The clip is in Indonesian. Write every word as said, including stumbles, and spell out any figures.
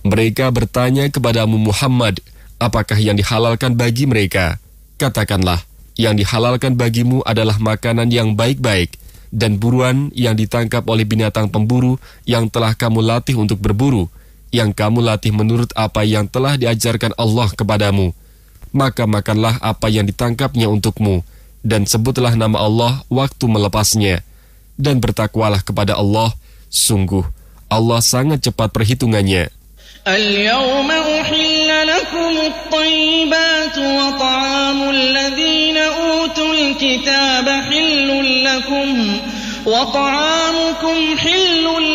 Mereka bertanya kepadamu Muhammad, apakah yang dihalalkan bagi mereka? Katakanlah, yang dihalalkan bagimu adalah makanan yang baik-baik dan buruan yang ditangkap oleh binatang pemburu yang telah kamu latih untuk berburu, yang kamu latih menurut apa yang telah diajarkan Allah kepadamu. Maka makanlah apa yang ditangkapnya untukmu, dan sebutlah nama Allah waktu melepasnya. Dan bertakwalah kepada Allah, sungguh Allah sangat cepat perhitungannya. Al-yawma uhilla lakum at-tayyibatu wa ta'amul ladhina utul kitaba hillun lakum wa ta'amukum hillun